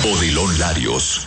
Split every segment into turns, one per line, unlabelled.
Odilon Larios.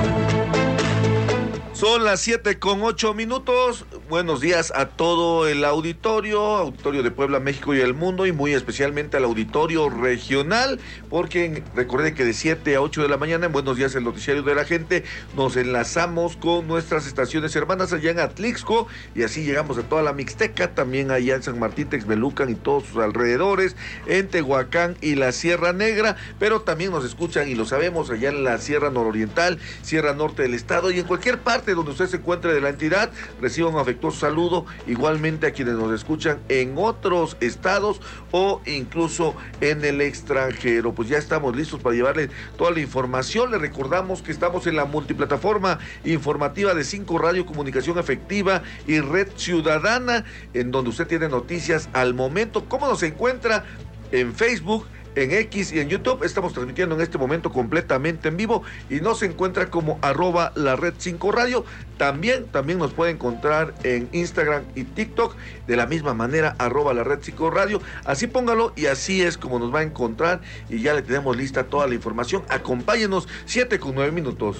Son las 7:08. Buenos días a todo el auditorio de Puebla, México y el mundo, y muy especialmente al auditorio regional, porque recuerde que de 7 a 8 de la mañana en Buenos Días, el noticiario de la gente, nos enlazamos con nuestras estaciones hermanas allá en Atlixco, y así llegamos a toda la Mixteca, también allá en San Martín, Texmelucan y todos sus alrededores, en Tehuacán y la Sierra Negra, pero también nos escuchan, y lo sabemos, allá en la Sierra Nororiental, Sierra Norte del estado, y en cualquier parte donde usted se encuentre de la entidad. Reciba un afectuoso saludo, igualmente a quienes nos escuchan en otros estados o incluso en el extranjero. Pues ya estamos listos para llevarle toda la información. Le recordamos que estamos en la multiplataforma informativa de 5 Radio, Comunicación Efectiva y Red Ciudadana, en donde usted tiene noticias al momento. ¿Cómo nos encuentra? En Facebook, en X y en YouTube. Estamos transmitiendo en este momento completamente en vivo y nos encuentra como @la red 5 Radio. También nos puede encontrar en Instagram y TikTok de la misma manera, @la red 5 Radio. Así póngalo y así es como nos va a encontrar, y ya le tenemos lista toda la información. Acompáñenos. 7:09.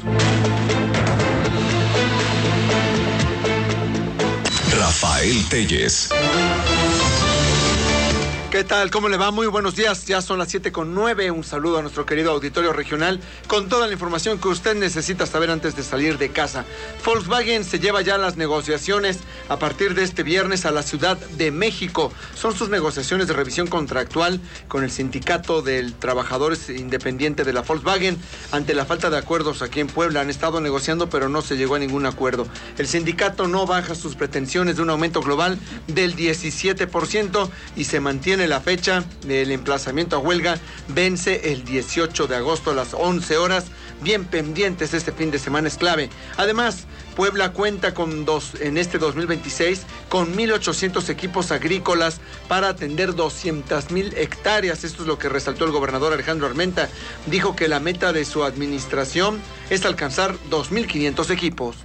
Rafael Telles.
¿Qué tal? ¿Cómo le va? Muy buenos días. Ya son las 7:09. Un saludo a nuestro querido auditorio regional con toda la información que usted necesita saber antes de salir de casa. Volkswagen se lleva ya las negociaciones a partir de este viernes a la Ciudad de México. Son sus negociaciones de revisión contractual con el Sindicato de Trabajadores Independiente de la Volkswagen. Ante la falta de acuerdos aquí en Puebla, han estado negociando, pero no se llegó a ningún acuerdo. El sindicato no baja sus pretensiones de un aumento global del 17% y se mantiene la fecha del emplazamiento a huelga. Vence el 18 de agosto a las 11 horas. Bien pendientes, este fin de semana es clave. Además, Puebla cuenta en este 2026 con 1,800 equipos agrícolas para atender 200,000 hectáreas. Esto es lo que resaltó el gobernador Alejandro Armenta. Dijo que la meta de su administración es alcanzar 2,500 equipos.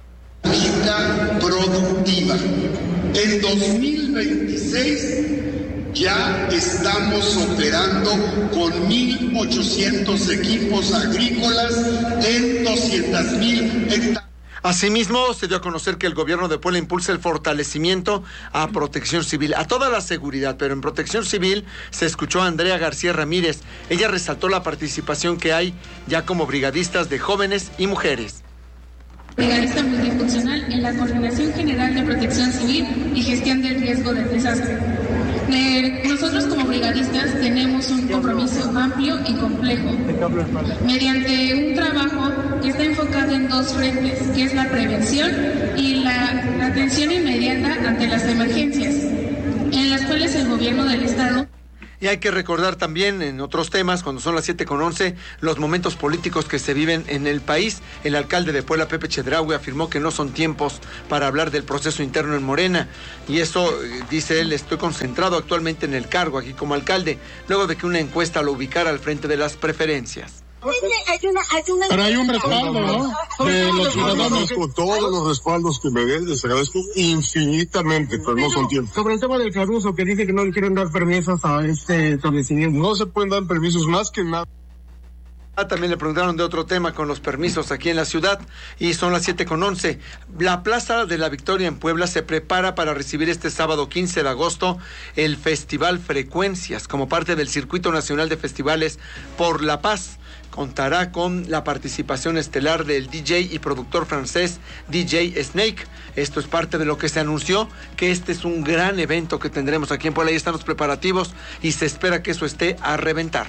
Productiva. En 2026 ya estamos operando con 1,800 equipos agrícolas en 200,000 hectáreas.
Asimismo, se dio a conocer que el gobierno de Puebla impulsa el fortalecimiento a Protección Civil, a toda la seguridad, pero en Protección Civil se escuchó a Andrea García Ramírez. Ella resaltó la participación que hay ya como brigadistas de jóvenes y mujeres.
Brigadista multifuncional en la Coordinación General de Protección Civil y Gestión del Riesgo del Desastre. Nosotros como brigadistas tenemos un compromiso amplio y complejo, mediante un trabajo que está enfocado en 2 frentes, que es la prevención y la atención inmediata ante las emergencias, en las cuales el gobierno del estado...
Y hay que recordar también en otros temas, cuando son las 7:11, los momentos políticos que se viven en el país. El alcalde de Puebla, Pepe Chedraui, afirmó que no son tiempos para hablar del proceso interno en Morena. Y eso, dice él, estoy concentrado actualmente en el cargo aquí como alcalde, luego de que una encuesta lo ubicara al frente de las preferencias.
Pero hay un respaldo, ¿no? De los ciudadanos.
Con todos los respaldos que me den, les agradezco infinitamente, pero no son tiempos.
Sobre el tema del Caruso, que dice que no le quieren dar permisos a este establecimiento.
No se pueden dar permisos más que nada.
También le preguntaron de otro tema con los permisos aquí en la ciudad, y son las 7:11. La Plaza de la Victoria en Puebla se prepara para recibir este sábado 15 de agosto el Festival Frecuencias como parte del Circuito Nacional de Festivales por la Paz. Contará con la participación estelar del DJ y productor francés DJ Snake. Esto es parte de lo que se anunció, que este es un gran evento que tendremos aquí en Puebla. Ahí están los preparativos y se espera que eso esté a reventar.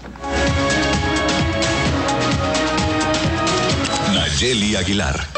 Nayeli Aguilar.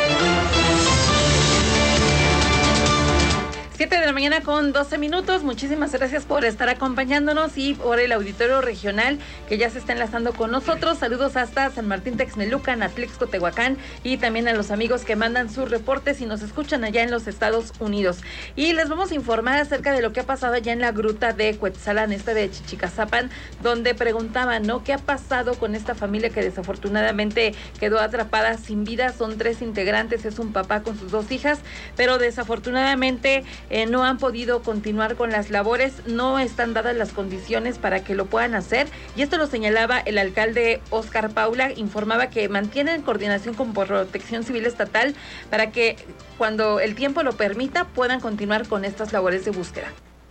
7 de la mañana con 12 minutos. Muchísimas gracias por estar acompañándonos y por el auditorio regional que ya se está enlazando con nosotros. Saludos hasta San Martín Texmelucan, Atlixco, Tehuacán, y también a los amigos que mandan sus reportes y nos escuchan allá en los Estados Unidos. Y les vamos a informar acerca de lo que ha pasado allá en la gruta de Cuetzalan, de Chichicazapan, donde preguntaban, ¿no? ¿Qué ha pasado con esta familia que desafortunadamente quedó atrapada sin vida? Son 3 integrantes, es un papá con sus 2 hijas, pero desafortunadamente no han podido continuar con las labores, no están dadas las condiciones para que lo puedan hacer, y esto lo señalaba el alcalde Óscar Paula. Informaba que mantienen coordinación con Protección Civil Estatal para que cuando el tiempo lo permita puedan continuar con estas labores de búsqueda.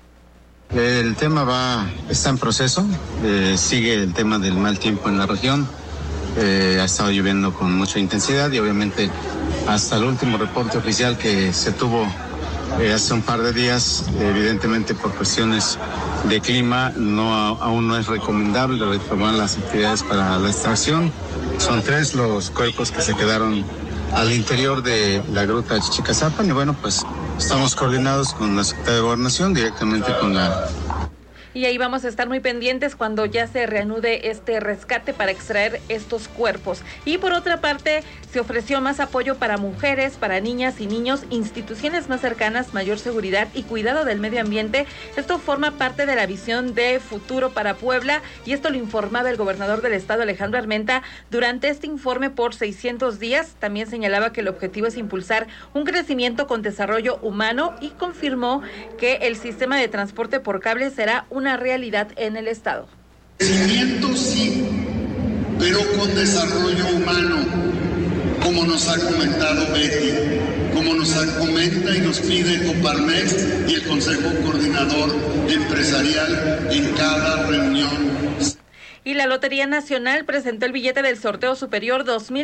El tema está en proceso, sigue el tema del mal tiempo en la región, ha estado lloviendo con mucha intensidad y obviamente hasta el último reporte oficial que se tuvo hace un par de días, evidentemente por cuestiones de clima aún no es recomendable retomar las actividades para la extracción. Son 3 los cuerpos que se quedaron al interior de la gruta de Chichicazapan y bueno, pues estamos coordinados con la Secretaría de Gobernación, directamente con la...
Y ahí vamos a estar muy pendientes cuando ya se reanude este rescate para extraer estos cuerpos. Y por otra parte, se ofreció más apoyo para mujeres, para niñas y niños, instituciones más cercanas, mayor seguridad y cuidado del medio ambiente. Esto forma parte de la visión de futuro para Puebla, y esto lo informaba el gobernador del estado, Alejandro Armenta, durante este informe por 600 días. También señalaba que el objetivo es impulsar un crecimiento con desarrollo humano y confirmó que el sistema de transporte por cable será una realidad en el estado.
Crecimiento sí, pero con desarrollo humano, como nos ha comentado Betty, como nos comenta y nos pide Coparmex y el Consejo Coordinador Empresarial en cada reunión.
Y la Lotería Nacional presentó el billete del sorteo superior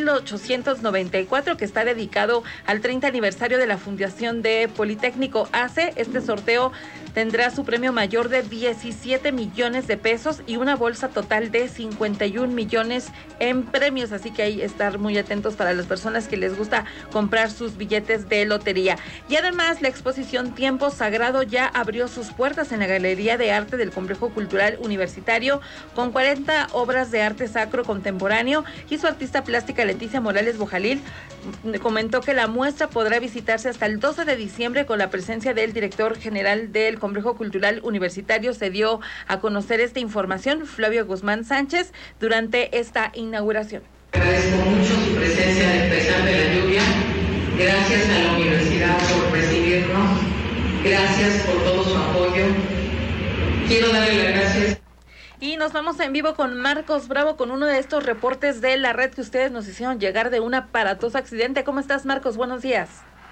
2,894 que está dedicado al 30 aniversario de la fundación de Politécnico ACE. Este sorteo tendrá su premio mayor de 17 millones de pesos y una bolsa total de 51 millones en premios. Así que ahí estar muy atentos para las personas que les gusta comprar sus billetes de lotería. Y además, la exposición Tiempo Sagrado ya abrió sus puertas en la Galería de Arte del Complejo Cultural Universitario con 40 obras de arte sacro contemporáneo, y su artista plástica Leticia Morales Bojalil comentó que la muestra podrá visitarse hasta el 12 de diciembre con la presencia del director general del Complejo Cultural Universitario. Se dio a conocer esta información Flavio Guzmán Sánchez durante esta inauguración.
Agradezco mucho su presencia a pesar de la lluvia. Gracias a la universidad por recibirnos. Gracias por todo su apoyo. Quiero darle las gracias.
Y nos vamos en vivo con Marcos Bravo con uno de estos reportes de la red que ustedes nos hicieron llegar de un aparatoso accidente. ¿Cómo estás, Marcos? Buenos días.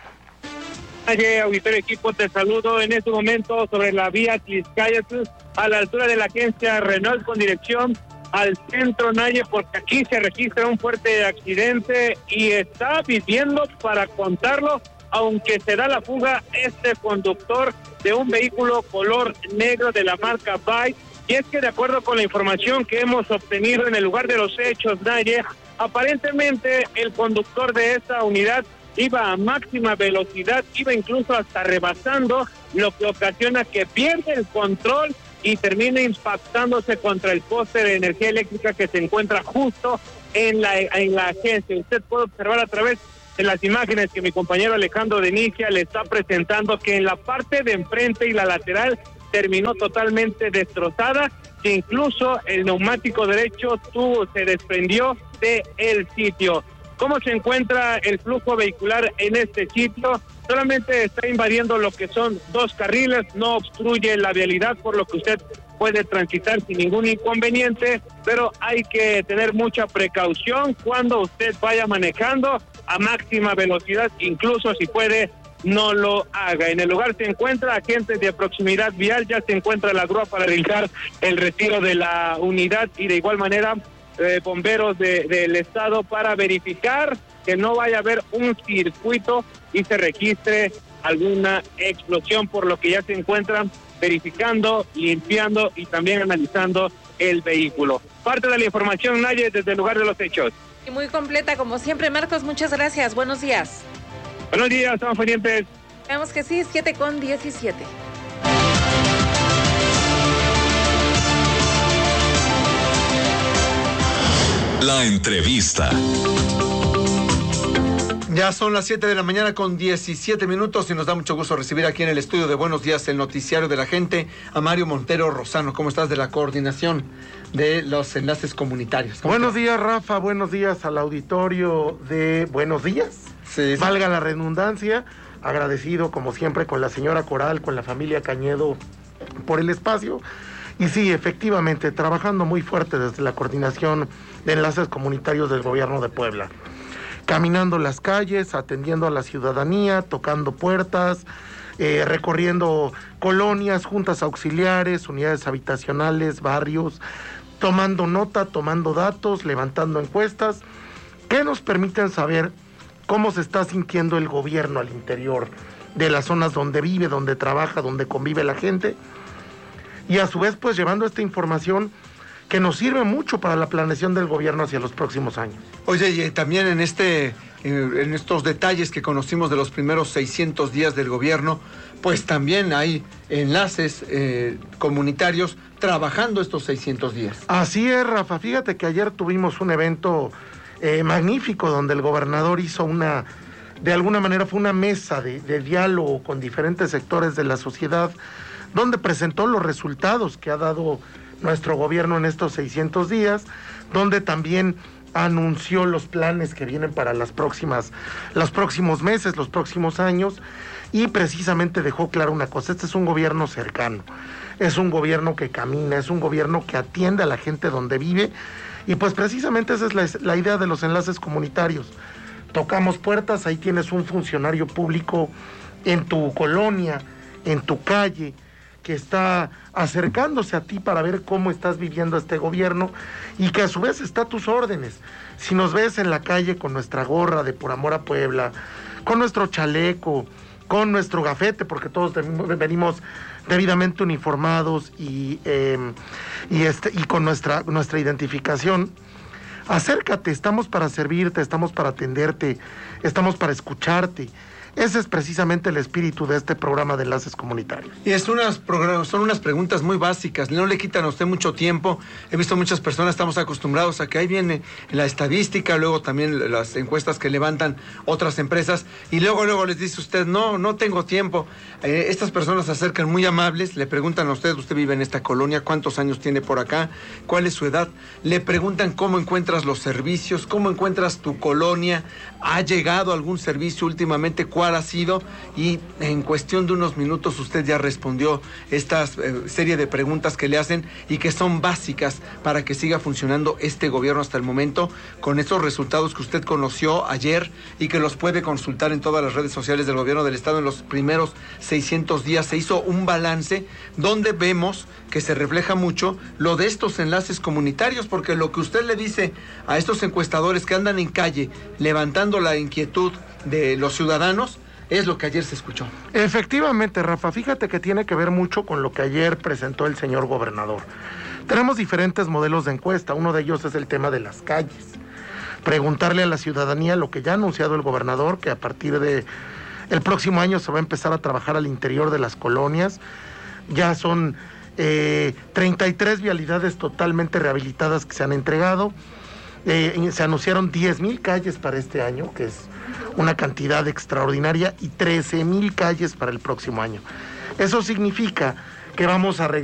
Auditorio equipo, te saludo en este momento sobre la vía Tliscayatl, a la altura de la agencia Renault con dirección al centro Naye, porque aquí se registra un fuerte accidente y está viviendo para contarlo, aunque se da la fuga este conductor de un vehículo color negro de la marca Bike. Y es que de acuerdo con la información que hemos obtenido en el lugar de los hechos, Naye, aparentemente el conductor de esta unidad iba a máxima velocidad, iba incluso hasta rebasando, lo que ocasiona que pierde el control y termina impactándose contra el poste de energía eléctrica que se encuentra justo en la agencia. Usted puede observar a través de las imágenes que mi compañero Alejandro Denicia le está presentando que en la parte de enfrente y la lateral terminó totalmente destrozada, que incluso el neumático derecho se desprendió del sitio. ¿Cómo se encuentra el flujo vehicular en este sitio? Solamente está invadiendo lo que son 2 carriles, no obstruye la vialidad, por lo que usted puede transitar sin ningún inconveniente, pero hay que tener mucha precaución cuando usted vaya manejando a máxima velocidad, incluso si puede, no lo haga. En el lugar se encuentra agentes de proximidad vial, ya se encuentra la grúa para realizar el retiro de la unidad y de igual manera bomberos del estado para verificar que no vaya a haber un circuito y se registre alguna explosión, por lo que ya se encuentran verificando, limpiando y también analizando el vehículo. Parte de la información, Naye, desde el lugar de los hechos.
Y muy completa, como siempre, Marcos, muchas gracias. Buenos días.
Buenos días, estamos pendientes.
Veamos que sí, 7:17.
La entrevista.
Ya son las 7 de la mañana con 17 minutos y nos da mucho gusto recibir aquí en el estudio de Buenos Días, el noticiario de la gente, a Mario Montero Rosano. ¿Cómo estás? De la coordinación de los enlaces comunitarios.
Buenos días, Rafa. Buenos días al auditorio de Buenos Días.
Sí.
Valga la redundancia. agradecido como siempre con la señora Coral, con la familia Cañedo por el espacio. Y sí, efectivamente, trabajando muy fuerte desde la coordinación de enlaces comunitarios del gobierno de Puebla. Caminando las calles, atendiendo a la ciudadanía, tocando puertas, recorriendo colonias, juntas auxiliares, unidades habitacionales, barrios, tomando nota, tomando datos, levantando encuestas que nos permiten saber cómo se está sintiendo el gobierno al interior de las zonas donde vive, donde trabaja, donde convive la gente, y a su vez pues llevando esta información que nos sirve mucho para la planeación del gobierno hacia los próximos años.
Oye, y también en estos detalles que conocimos de los primeros 600 días del gobierno, pues también hay enlaces comunitarios trabajando estos 600 días.
Así es, Rafa. Fíjate que ayer tuvimos un evento magnífico donde el gobernador hizo de alguna manera fue una mesa de diálogo con diferentes sectores de la sociedad, donde presentó los resultados que ha dado nuestro gobierno en estos 600 días, donde también anunció los planes que vienen para los próximos meses, los próximos años, y precisamente dejó claro una cosa: este es un gobierno cercano, es un gobierno que camina, es un gobierno que atiende a la gente donde vive, y pues precisamente esa es la idea de los enlaces comunitarios. Tocamos puertas, ahí tienes un funcionario público en tu colonia, en tu calle, que está acercándose a ti para ver cómo estás viviendo este gobierno y que a su vez está a tus órdenes. Si nos ves en la calle con nuestra gorra de Por Amor a Puebla, con nuestro chaleco, con nuestro gafete, porque todos venimos debidamente uniformados y con nuestra identificación, acércate, estamos para servirte, estamos para atenderte, estamos para escucharte. Ese es precisamente el espíritu de este programa de enlaces comunitarios.
Y son unas preguntas muy básicas, no le quitan a usted mucho tiempo. He visto muchas personas, estamos acostumbrados a que ahí viene la estadística, luego también las encuestas que levantan otras empresas, y luego les dice usted, no tengo tiempo. Estas personas se acercan muy amables, le preguntan a usted vive en esta colonia, ¿cuántos años tiene por acá? ¿Cuál es su edad? Le preguntan cómo encuentras los servicios, cómo encuentras tu colonia, ¿ha llegado algún servicio últimamente? ¿Cuál ha sido? Y en cuestión de unos minutos usted ya respondió esta serie de preguntas que le hacen y que son básicas para que siga funcionando este gobierno hasta el momento, con estos resultados que usted conoció ayer y que los puede consultar en todas las redes sociales del gobierno del estado. En los primeros 600 días se hizo un balance donde vemos que se refleja mucho lo de estos enlaces comunitarios, porque lo que usted le dice a estos encuestadores que andan en calle levantando la inquietud de los ciudadanos es lo que ayer se escuchó.
Efectivamente, Rafa, fíjate que tiene que ver mucho con lo que ayer presentó el señor gobernador. Tenemos diferentes modelos de encuesta, uno de ellos es el tema de las calles. Preguntarle a la ciudadanía lo que ya ha anunciado el gobernador, que a partir de el próximo año se va a empezar a trabajar al interior de las colonias. Ya son 33 vialidades totalmente rehabilitadas que se han entregado. Se anunciaron 10,000 calles para este año, que es una cantidad extraordinaria, y 13,000 calles para el próximo año. Eso significa que vamos a